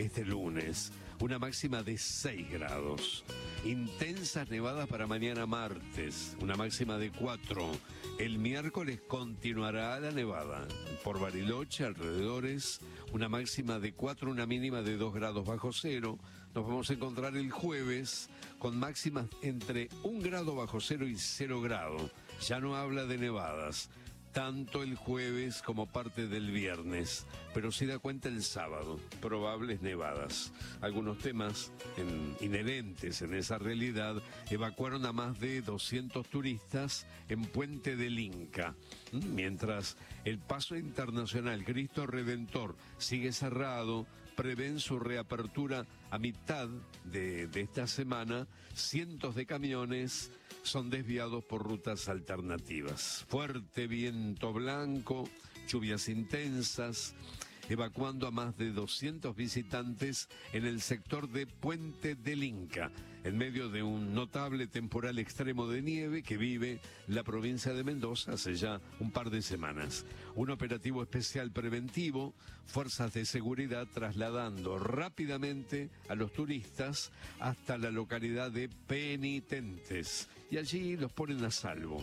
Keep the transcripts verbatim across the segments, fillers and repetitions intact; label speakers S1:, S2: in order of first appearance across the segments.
S1: este lunes, una máxima de seis grados. Intensas nevadas para mañana martes, una máxima de cuatro. El miércoles continuará la nevada. Por Bariloche, alrededores, una máxima de cuatro, una mínima de dos grados bajo cero. Nos vamos a encontrar el jueves con máximas entre un grado bajo cero y cero grado. Ya no habla de nevadas, tanto el jueves como parte del viernes, pero sí da cuenta el sábado, probables nevadas. Algunos temas en, inherentes en esa realidad: evacuaron a más de doscientos turistas en Puente del Inca, mientras el paso internacional Cristo Redentor sigue cerrado. Prevén su reapertura a mitad de, de esta semana. Cientos de camiones son desviados por rutas alternativas. Fuerte viento blanco, lluvias intensas, evacuando a más de doscientos visitantes en el sector de Puente del Inca, en medio de un notable temporal extremo de nieve que vive la provincia de Mendoza hace ya un par de semanas. Un operativo especial preventivo, fuerzas de seguridad trasladando rápidamente a los turistas hasta la localidad de Penitentes, y allí los ponen a salvo.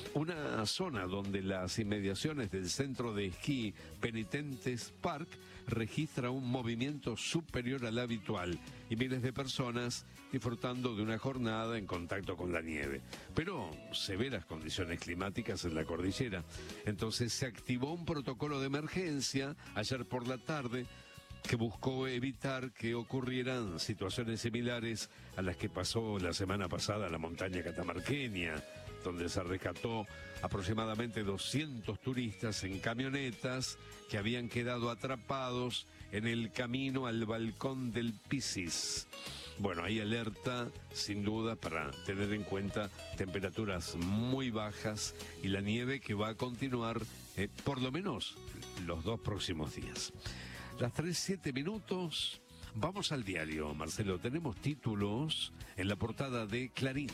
S1: Una zona donde las inmediaciones del centro de esquí Penitentes Park registra un movimiento superior al habitual y miles de personas disfrutando de una jornada en contacto con la nieve. Pero severas condiciones climáticas en la cordillera. Entonces se activó un protocolo de emergencia ayer por la tarde que buscó evitar que ocurrieran situaciones similares a las que pasó la semana pasada en la montaña catamarqueña, donde se rescató aproximadamente doscientos turistas en camionetas que habían quedado atrapados en el camino al balcón del Pisis. Bueno, hay alerta, sin duda, para tener en cuenta temperaturas muy bajas y la nieve que va a continuar eh, por lo menos los dos próximos días. Las tres, siete minutos, vamos al diario, Marcelo. Tenemos títulos en la portada de Clarín.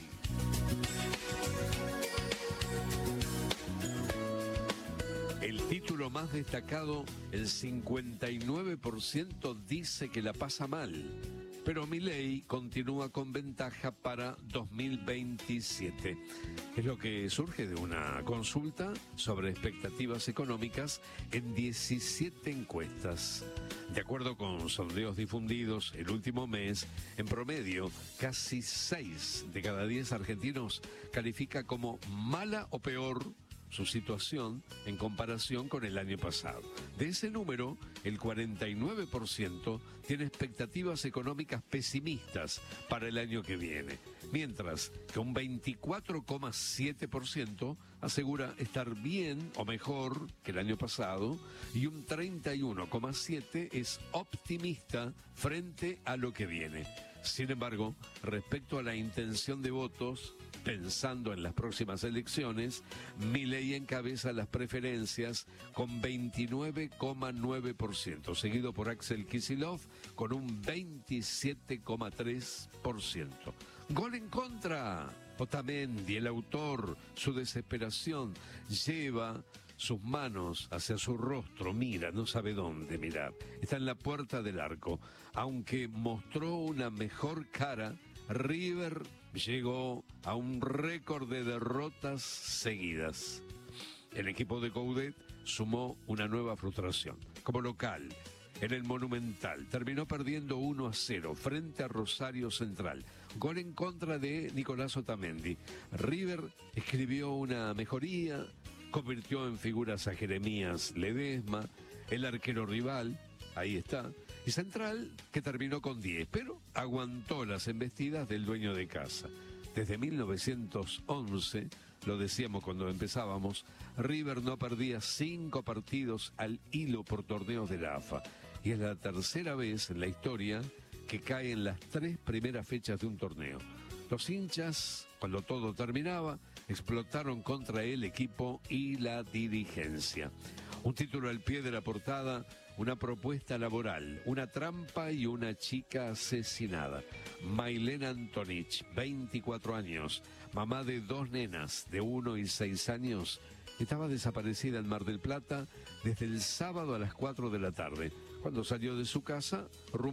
S1: El título más destacado: el cincuenta y nueve por ciento dice que la pasa mal, pero Milei continúa con ventaja para dos mil veintisiete. Es lo que surge de una consulta sobre expectativas económicas en diecisiete encuestas. De acuerdo con sondeos difundidos el último mes, en promedio, casi seis de cada diez argentinos califica como mala o peor su situación en comparación con el año pasado. De ese número, el cuarenta y nueve por ciento tiene expectativas económicas pesimistas para el año que viene, mientras que un veinticuatro coma siete por ciento asegura estar bien o mejor que el año pasado, y un treinta y uno coma siete por ciento es optimista frente a lo que viene. Sin embargo, respecto a la intención de votos, pensando en las próximas elecciones, Milei encabeza las preferencias con veintinueve coma nueve por ciento, seguido por Axel Kicillof con un veintisiete coma tres por ciento. Gol en contra. Otamendi, el autor, su desesperación, lleva sus manos hacia su rostro, mira, no sabe dónde mirar. Está en la puerta del arco. Aunque mostró una mejor cara, River llegó a un récord de derrotas seguidas. El equipo de Coudet sumó una nueva frustración. Como local, en el Monumental, terminó perdiendo uno a cero frente a Rosario Central. Gol en contra de Nicolás Otamendi. River escribió una mejoría, convirtió en figuras a Jeremías Ledesma, el arquero rival, ahí está, y Central, que terminó con diez, pero aguantó las embestidas del dueño de casa. Desde mil novecientos once, lo decíamos cuando empezábamos, River no perdía cinco partidos al hilo por torneos de la A F A. Y es la tercera vez en la historia que cae en las tres primeras fechas de un torneo. Los hinchas, cuando todo terminaba, explotaron contra el equipo y la dirigencia. Un título al pie de la portada: una propuesta laboral, una trampa y una chica asesinada. Mailena Antonich, veinticuatro años, mamá de dos nenas de uno y seis años, estaba desaparecida en Mar del Plata desde el sábado a las cuatro de la tarde, cuando salió de su casa rumbo